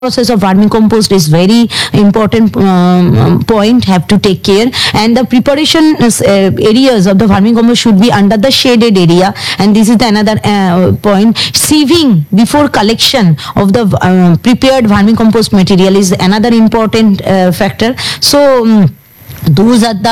process of vermicompost is very important point, have to take care. And the preparation areas of the vermicompost should be under the shaded area, and this is the another point. Sieving before collection of the prepared vermicompost material is another important factor. So those are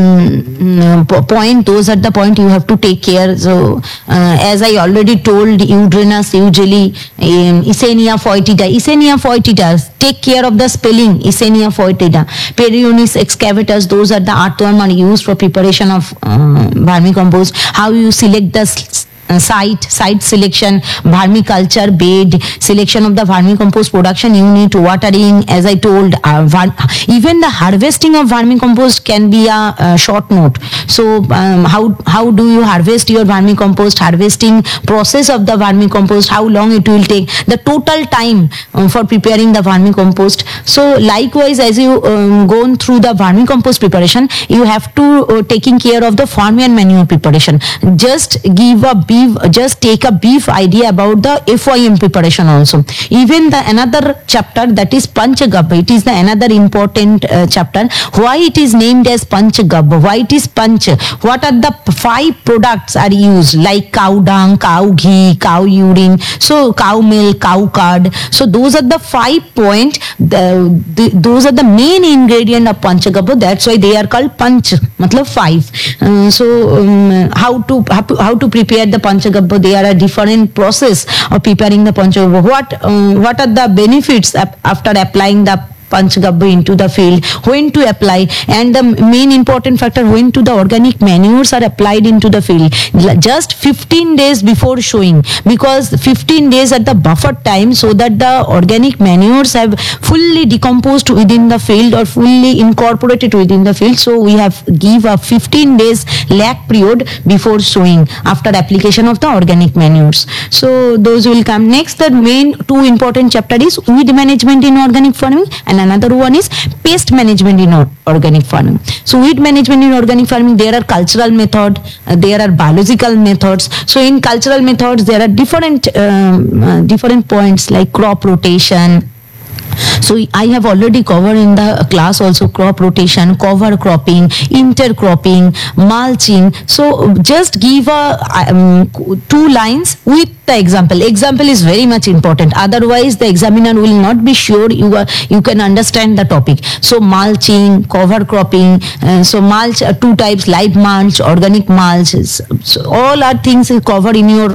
the point you have to take care. So as I already told, Eudrinus usually Eisenia foetida, take care of the spelling, Eisenia foetida. Perionis excavatus, those are the earthworm are used for preparation of vermicompost. How you select the site selection, vermiculture bed, selection of the vermicompost production unit, watering, as I told. Even the harvesting of vermicompost can be a short note. So how do you harvest your vermicompost, harvesting process of the vermicompost, how long it will take, the total time for preparing the vermicompost. So likewise, as you go through the vermicompost preparation, you have to taking care of the farm and manure preparation. Just take a brief idea about the FYM preparation also. Even the another chapter, that is Panchagarbha, it is the another important chapter. Why it is named as Panchagarbha? Why it is Panch? What are the 5 products are used, like cow dung, cow ghee, cow urine, so cow milk, cow curd. So those are the 5 points. Those are the main ingredient of Panchagarbha. That's why they are called Panch, matlab 5. How to prepare the Panchagarbha? There are different process of preparing the Panchagarbha. What are the benefits after applying the Panchagarbha into the field, when to apply, and the main important factor, when to the organic manures are applied into the field. Just 15 days before sowing, because 15 days at the buffer time, so that the organic manures have fully decomposed within the field or fully incorporated within the field. So we have give a 15 days lag period before sowing after application of the organic manures. So those will come next. The main 2 important chapter is weed management in organic farming, and another one is pest management in organic farming. So weed management in organic farming, there are cultural method, there are biological methods. So in cultural methods, there are different points like crop rotation. So I have already covered in the class also crop rotation, cover cropping, intercropping, mulching. So just give a 2 lines with the example. Example is very much important. Otherwise, the examiner will not be sure you can understand the topic. So mulching, cover cropping. So mulch 2 types: live mulch, organic mulch. So all are things covered in your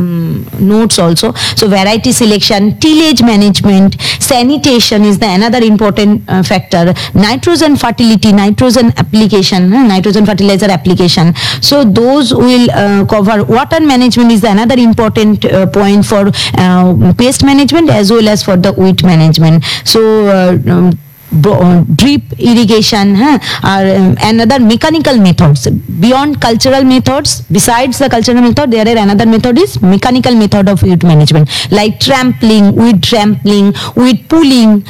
notes also. So variety selection, tillage management, sanitation is the another important factor. Nitrogen fertility, nitrogen application, nitrogen fertilizer application. So those will cover. Water management is the another important point for pest management as well as for the weed management. So drip irrigation are another mechanical methods. Beyond cultural methods, besides the cultural method, there are another method is mechanical method of weed management, like trampling, weed pulling,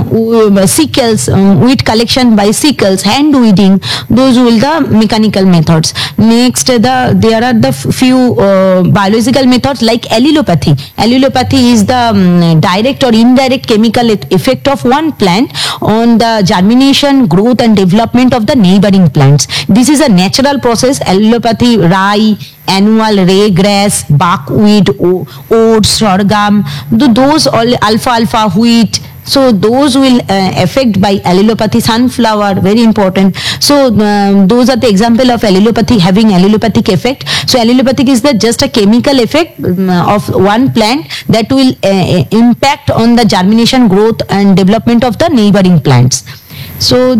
sickles, weed collection by sickles, hand weeding. Those will the mechanical methods. Next, there are the few biological methods like allelopathy. Allelopathy is the direct or indirect chemical effect of one plant on the germination, growth and development of the neighboring plants. This is a natural process. Allelopathy, rye, annual raygrass, buckwheat, oats, sorghum, those all alfalfa, wheat. So those will affect by allelopathy. Sunflower, very important. So those are the example of allelopathy having allelopathic effect. So allelopathic is just a chemical effect of one plant that will impact on the germination, growth and development of the neighboring plants. So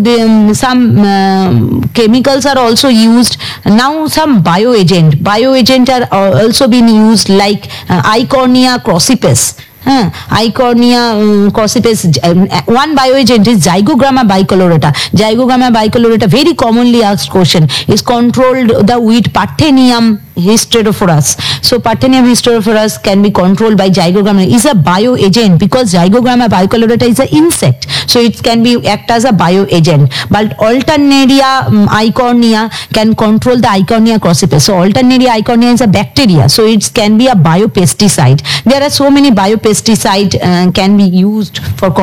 some chemicals are also used. Now some bioagent are also being used, like Eichhornia crucipes. Eichhornia crucipes. One bioagent is Zygogramma bicolorata. Zygogramma bicolorata, very commonly asked question, is controlled the weed Parthenium hysterophorus. So Parthenium hysterophorus can be controlled by Zygogramma. Is a bioagent because Zygogramma bicolorata is an insect. So it can be act as a bioagent. But Alternaria eichhornia can control the Eichhornia crucifix. So Alternaria eichhornia is a bacteria. So it can be a biopesticide. There are so many biopesticide can be used for